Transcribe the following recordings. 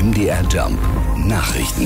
MDR Jump Nachrichten.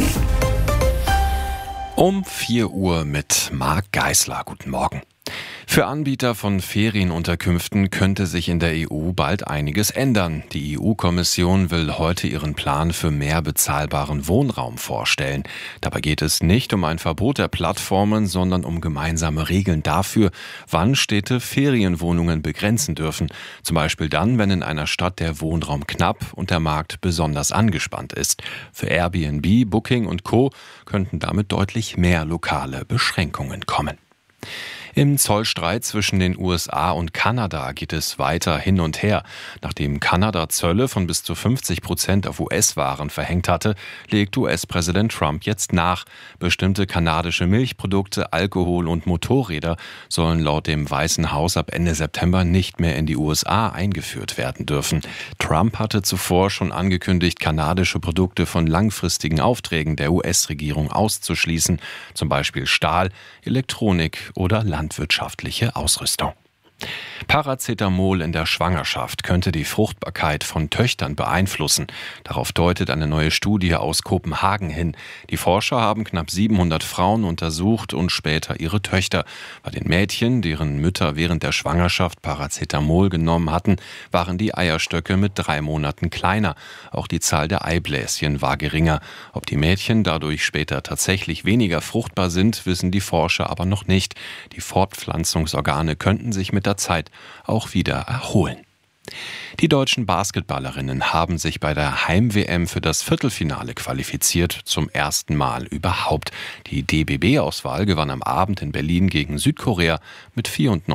Um 4 Uhr mit Marc Geisler. Guten Morgen. Für Anbieter von Ferienunterkünften könnte sich in der EU bald einiges ändern. Die EU-Kommission will heute ihren Plan für mehr bezahlbaren Wohnraum vorstellen. Dabei geht es nicht um ein Verbot der Plattformen, sondern um gemeinsame Regeln dafür, wann Städte Ferienwohnungen begrenzen dürfen. Zum Beispiel dann, wenn in einer Stadt der Wohnraum knapp und der Markt besonders angespannt ist. Für Airbnb, Booking und Co. könnten damit deutlich mehr lokale Beschränkungen kommen. Im Zollstreit zwischen den USA und Kanada geht es weiter hin und her. Nachdem Kanada Zölle von bis zu 50% auf US-Waren verhängt hatte, legt US-Präsident Trump jetzt nach. Bestimmte kanadische Milchprodukte, Alkohol und Motorräder sollen laut dem Weißen Haus ab Ende September nicht mehr in die USA eingeführt werden dürfen. Trump hatte zuvor schon angekündigt, kanadische Produkte von langfristigen Aufträgen der US-Regierung auszuschließen, zum Beispiel Stahl, Elektronik oder landwirtschaftliche Ausrüstung. Paracetamol in der Schwangerschaft könnte die Fruchtbarkeit von Töchtern beeinflussen. Darauf deutet eine neue Studie aus Kopenhagen hin. Die Forscher haben knapp 700 Frauen untersucht und später ihre Töchter. Bei den Mädchen, deren Mütter während der Schwangerschaft Paracetamol genommen hatten, waren die Eierstöcke mit 3 Monaten kleiner. Auch die Zahl der Eibläschen war geringer. Ob die Mädchen dadurch später tatsächlich weniger fruchtbar sind, wissen die Forscher aber noch nicht. Die Fortpflanzungsorgane könnten sich mit der Zeit auch wieder erholen. Die deutschen Basketballerinnen haben sich bei der Heim-WM für das Viertelfinale qualifiziert, zum ersten Mal überhaupt. Die DBB-Auswahl gewann am Abend in Berlin gegen Südkorea mit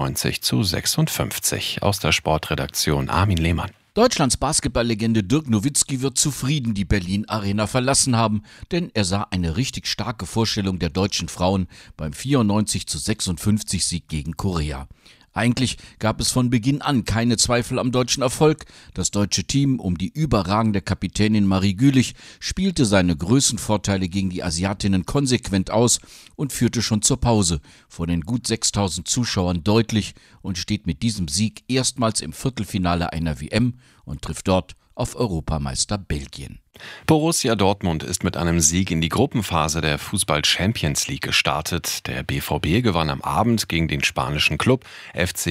94:56. Aus der Sportredaktion Armin Lehmann. Deutschlands Basketballlegende Dirk Nowitzki wird zufrieden die Berlin-Arena verlassen haben, denn er sah eine richtig starke Vorstellung der deutschen Frauen beim 94:56 Sieg gegen Korea. Eigentlich gab es von Beginn an keine Zweifel am deutschen Erfolg. Das deutsche Team um die überragende Kapitänin Marie Gülich spielte seine Größenvorteile gegen die Asiatinnen konsequent aus und führte schon zur Pause vor den gut 6.000 Zuschauern deutlich und steht mit diesem Sieg erstmals im Viertelfinale einer WM und trifft dort auf Europameister Belgien. Borussia Dortmund ist mit einem Sieg in die Gruppenphase der Fußball-Champions League gestartet. Der BVB gewann am Abend gegen den spanischen Klub FC